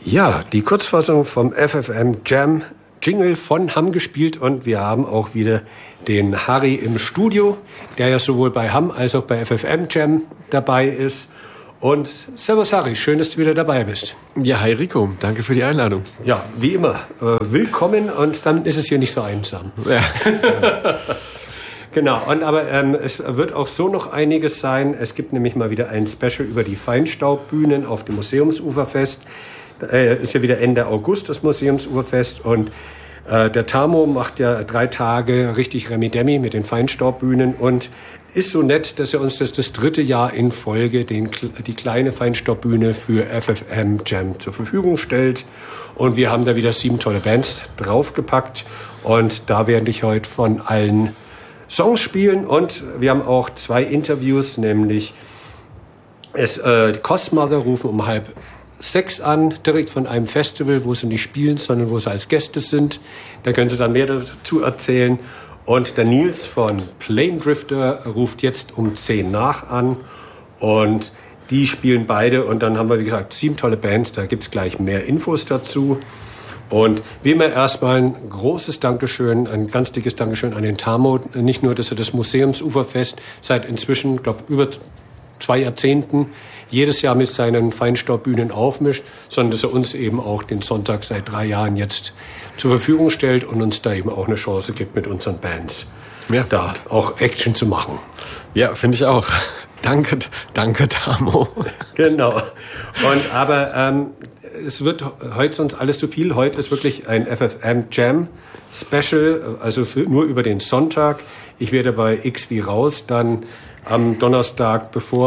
Ja, die Kurzfassung vom FFM Jam Jingle von Hamm gespielt und wir haben auch wieder den Harry im Studio, der ja sowohl bei Hamm als auch bei FFM Jam dabei ist. Und servus Harry, schön, dass du wieder dabei bist. Ja, hi Rico, danke für die Einladung. Ja, wie immer, willkommen und dann ist es hier nicht so einsam. Ja. Genau, aber es wird auch so noch einiges sein. Es gibt nämlich mal wieder ein Special über die Feinstaubbühnen auf dem Museumsuferfest. Ist ja wieder Ende August das Museumsuferfest und der Tamo macht ja 3 Tage richtig Remi-Demi mit den Feinstaubbühnen und ist so nett, dass er uns das 3. Jahr in Folge die kleine Feinstaubbühne für FFM Jam zur Verfügung stellt. Und wir haben da wieder 7 tolle Bands draufgepackt und da werde ich heute von allen Songs spielen und wir haben auch 2 Interviews, nämlich die Cosmother rufen um 5:30 an, direkt von einem Festival, wo sie nicht spielen, sondern wo sie als Gäste sind. Da können sie dann mehr dazu erzählen. Und der Nils von Plane Drifter ruft jetzt um 10 nach an und die spielen beide und dann haben wir, wie gesagt, 7 tolle Bands, da gibt's gleich mehr Infos dazu. Und wie immer erstmal ein großes Dankeschön, ein ganz dickes Dankeschön an den Tamo. Nicht nur, dass er das Museumsuferfest seit inzwischen, glaube über 2 Jahrzehnten jedes Jahr mit seinen Feinstaubbühnen aufmischt, sondern dass er uns eben auch den Sonntag seit 3 Jahren jetzt zur Verfügung stellt und uns da eben auch eine Chance gibt, mit unseren Bands da auch Action zu machen. Ja, finde ich auch. Danke, Tamo. Genau. Aber es wird heute sonst alles zu viel. Heute ist wirklich ein FFM Jam Special, also nur über den Sonntag. Ich werde bei X wie raus dann am Donnerstag,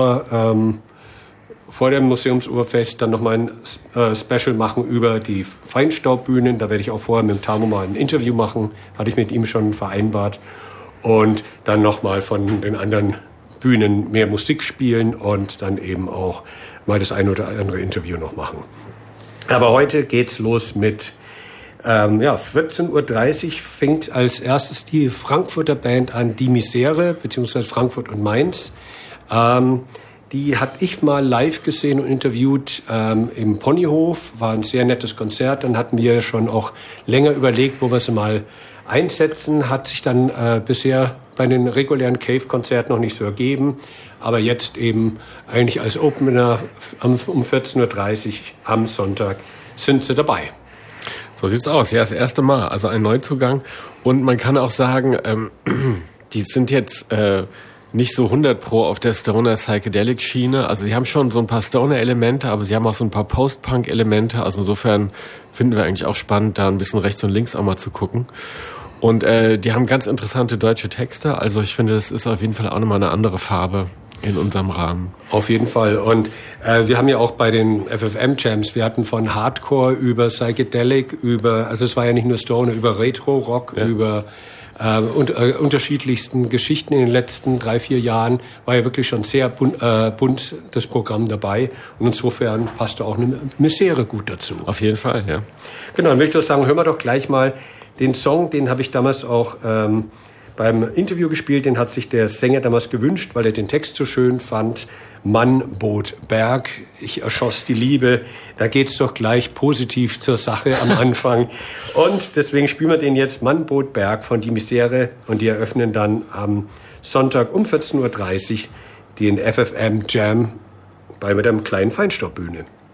vor dem Museumsuferfest dann nochmal ein Special machen über die Feinstaubbühnen. Da werde ich auch vorher mit dem Tamo mal ein Interview machen. Hatte ich mit ihm schon vereinbart. Und dann nochmal von den anderen Bühnen mehr Musik spielen und dann eben auch mal das ein oder andere Interview noch machen. Aber heute geht's los mit 14:30 Uhr fängt als erstes die Frankfurter Band an, Die Misere, beziehungsweise Frankfurt und Mainz. Die hatte ich mal live gesehen und interviewt im Ponyhof. War ein sehr nettes Konzert. Dann hatten wir schon auch länger überlegt, wo wir sie mal einsetzen. Hat sich dann bisher bei den regulären Cave-Konzerten noch nicht so ergeben. Aber jetzt eben eigentlich als Opener um 14:30 Uhr am Sonntag sind sie dabei. So sieht's aus. Ja, das erste Mal. Also ein Neuzugang. Und man kann auch sagen, die sind jetzt nicht so 100% auf der Stoner-Psychedelic-Schiene. Also sie haben schon so ein paar Stoner-Elemente, aber sie haben auch so ein paar Post-Punk-Elemente. Also insofern finden wir eigentlich auch spannend, da ein bisschen rechts und links auch mal zu gucken. Und die haben ganz interessante deutsche Texte. Also ich finde, das ist auf jeden Fall auch nochmal eine andere Farbe in unserem Rahmen. Auf jeden Fall. Und wir haben ja auch bei den FFM-Jams, wir hatten von Hardcore über Psychedelic, also es war ja nicht nur Stoner, über Retro-Rock, über unterschiedlichsten Geschichten in den letzten 3-4 Jahren, war ja wirklich schon sehr bunt das Programm dabei. Und insofern passte auch eine Misere gut dazu. Auf jeden Fall, ja. Genau, dann möchte ich sagen, hören wir doch gleich mal den Song, den habe ich damals auch beim Interview gespielt, den hat sich der Sänger damals gewünscht, weil er den Text so schön fand. Mann, Boot, Berg, ich erschoss die Liebe. Da geht's doch gleich positiv zur Sache am Anfang. Und deswegen spielen wir den jetzt, Mann, Boot, Berg von Die Misere. Und die eröffnen dann am Sonntag um 14:30 Uhr den FFM Jam mit einer kleinen Feinstaubbühne.